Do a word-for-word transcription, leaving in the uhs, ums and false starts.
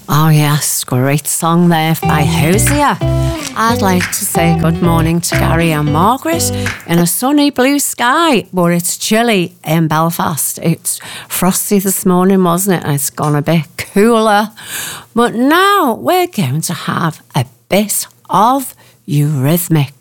Oh yes, great song there by Hosier. I'd like to say good morning to Gary and Margaret in a sunny blue sky, but it's chilly in Belfast. It's frosty this morning, wasn't it? It's gone a bit cooler. But now we're going to have a bit of Eurythmics.